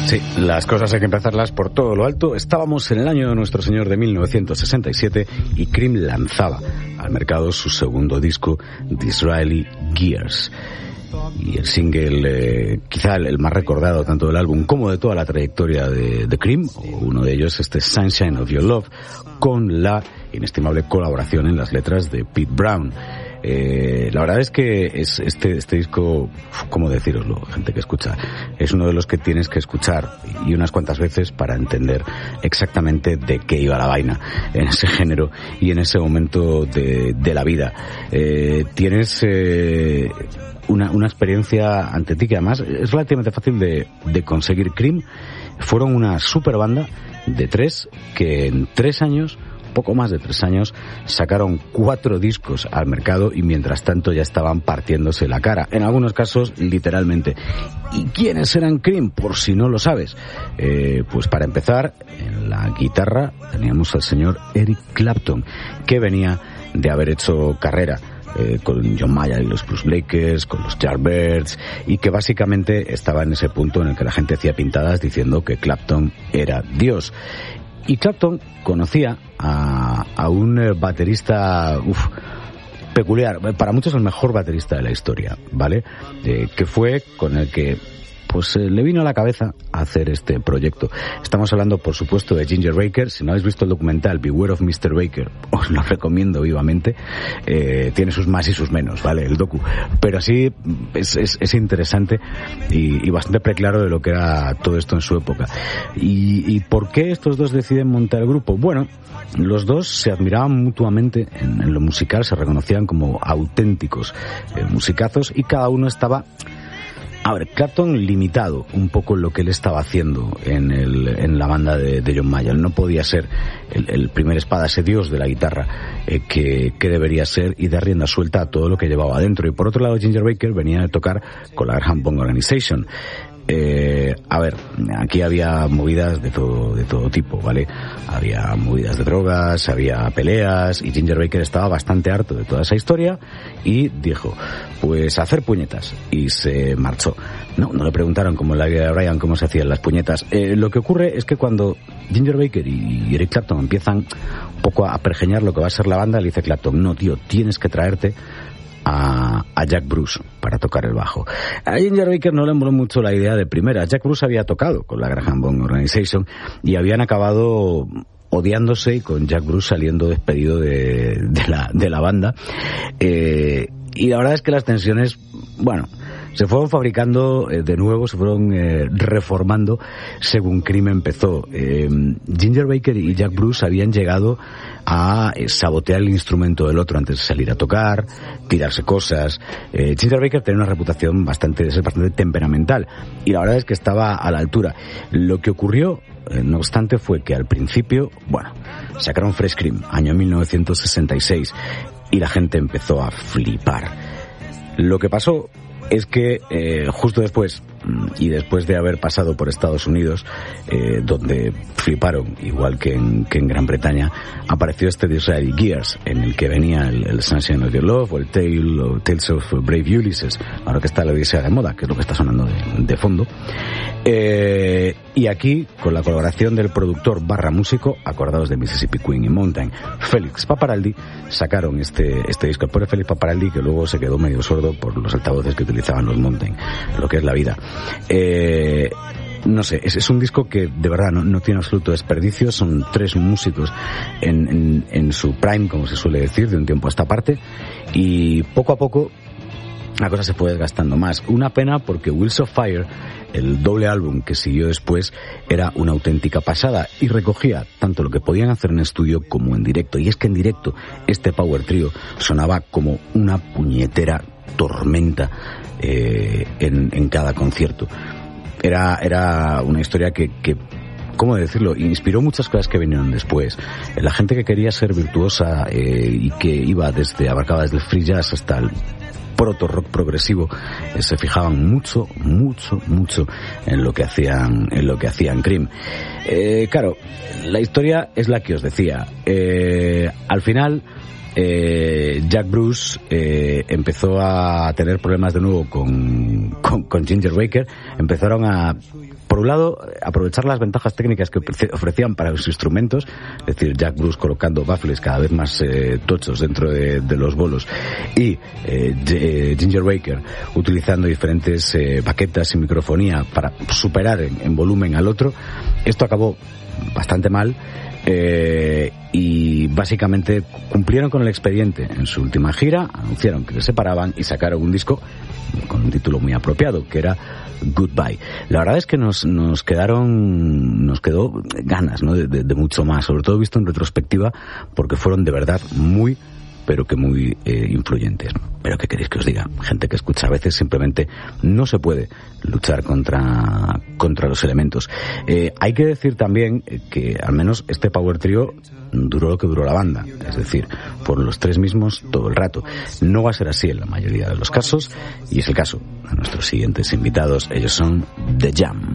Sí, las cosas hay que empezarlas por todo lo alto. Estábamos en el año de nuestro señor de 1967 y Cream lanzaba al mercado su segundo disco, Disraeli Gears. Y el single, quizá el más recordado tanto del álbum como de toda la trayectoria de Cream, o uno de ellos, Sunshine of Your Love, con la inestimable colaboración en las letras de Pete Brown. La verdad es que este disco, ¿cómo deciroslo, gente que escucha? Es uno de los que tienes que escuchar y unas cuantas veces para entender exactamente de qué iba la vaina en ese género y en ese momento de la vida. Tienes una experiencia ante ti que además es relativamente fácil de conseguir. Cream fueron una super banda de 3 que en 3 años, poco más de 3 años, sacaron 4 discos al mercado y mientras tanto ya estaban partiéndose la cara, en algunos casos literalmente. ¿Y quiénes eran Cream? Por si no lo sabes. Pues para empezar, en la guitarra teníamos al señor Eric Clapton, que venía de haber hecho carrera con John Mayer y los Blues Breakers, con los Yardbirds, y que básicamente estaba en ese punto en el que la gente hacía pintadas diciendo que Clapton era Dios. Y Clapton conocía a un baterista peculiar, para muchos el mejor baterista de la historia, ¿vale? Que fue con el que pues le vino a la cabeza hacer este proyecto. Estamos hablando, por supuesto, de Ginger Baker. Si no habéis visto el documental Beware of Mr. Baker, os lo recomiendo vivamente. Tiene sus más y sus menos, ¿vale? El docu. Pero sí es interesante y bastante preclaro de lo que era todo esto en su época. ¿Y por qué estos dos deciden montar el grupo? Bueno, los dos se admiraban mutuamente en lo musical, se reconocían como auténticos musicazos y cada uno estaba... A ver, Clapton limitado un poco lo que él estaba haciendo en la banda de John Mayer. No podía ser el primer espada, ese dios de la guitarra que debería ser y dar rienda suelta a todo lo que llevaba adentro. Y por otro lado, Ginger Baker venía a tocar con la Graham Bond Organization. A ver, aquí había movidas de todo tipo, ¿vale? Había movidas de drogas, había peleas y Ginger Baker estaba bastante harto de toda esa historia y dijo, pues a hacer puñetas, y se marchó. No le preguntaron como en la vida de Brian cómo se hacían las puñetas. Lo que ocurre es que cuando Ginger Baker y Eric Clapton empiezan un poco a pergeñar lo que va a ser la banda, le dice Clapton, no tío, tienes que traerte a Jack Bruce para tocar el bajo. A Ginger Baker no le moló mucho la idea de primera. Jack Bruce había tocado con la Graham Bond Organization y habían acabado odiándose y con Jack Bruce saliendo despedido de la banda. Y la verdad es que las tensiones, bueno, se fueron fabricando de nuevo, se fueron reformando según Cream empezó. Ginger Baker y Jack Bruce habían llegado a sabotear el instrumento del otro antes de salir a tocar, tirarse cosas. Ginger Baker tenía una reputación de ser bastante temperamental y la verdad es que estaba a la altura. Lo que ocurrió, no obstante, fue que al principio, bueno, sacaron Fresh Cream, año 1966, y la gente empezó a flipar. Lo que pasó es que justo después, y después de haber pasado por Estados Unidos, donde fliparon, igual que en Gran Bretaña, apareció este Disraeli Gears, en el que venía el Sunshine of Your Love, o el Tales of Brave Ulysses, ahora que está la Odisea de moda, que es lo que está sonando de fondo. Y aquí, con la colaboración del productor / músico, acordados de Mississippi Queen y Mountain, Félix Paparaldi, sacaron este disco. El pobre Félix Paparaldi, que luego se quedó medio sordo por los altavoces que utilizaban los Mountain, lo que es la vida. No sé, es un disco que de verdad no tiene absoluto desperdicio. Son 3 músicos en su prime, como se suele decir, de un tiempo a esta parte, y poco a poco la cosa se fue desgastando más. Una pena porque Wheels of Fire, el doble álbum que siguió después, era una auténtica pasada y recogía tanto lo que podían hacer en estudio como en directo. Y es que en directo este power trio sonaba como una puñetera tormenta en cada concierto. Era una historia que ¿cómo decirlo? Inspiró muchas cosas que vinieron después. La gente que quería ser virtuosa y que abarcaba desde el free jazz hasta el proto-rock progresivo, se fijaban mucho en lo que hacían Cream. Claro, la historia es la que os decía. Al final, Jack Bruce empezó a tener problemas de nuevo con Ginger Baker. Empezaron a, por por un lado, aprovechar las ventajas técnicas que ofrecían para los instrumentos, es decir, Jack Bruce colocando baffles cada vez más tochos dentro de los bolos, y Ginger Baker utilizando diferentes baquetas y microfonía para superar en volumen al otro. Esto acabó bastante mal. Y básicamente cumplieron con el expediente en su última gira, anunciaron que se separaban y sacaron un disco con un título muy apropiado, que era Goodbye. La verdad es que nos quedó ganas, ¿no?, de mucho más, sobre todo visto en retrospectiva, porque fueron de verdad muy influyentes. Pero ¿qué queréis que os diga? Gente que escucha a veces simplemente no se puede luchar contra los elementos. Hay que decir también que al menos este Power Trio duró lo que duró la banda, es decir, fueron los tres mismos todo el rato. No va a ser así en la mayoría de los casos, y es el caso de nuestros siguientes invitados. Ellos son The Jam.